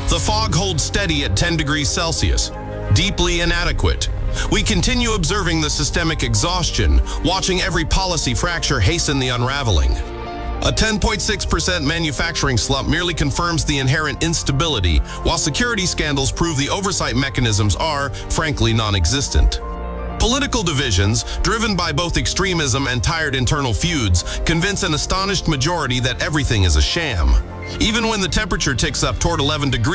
The fog holds steady at 10 degrees Celsius, deeply inadequate. We continue observing the systemic exhaustion, watching every policy fracture hasten the unraveling. A 10.6% manufacturing slump merely confirms the inherent instability, while security scandals prove the oversight mechanisms are, frankly, non-existent. Political divisions, driven by both extremism and tired internal feuds, convince an astonished majority that everything is a sham. Even when the temperature ticks up toward 11 degrees,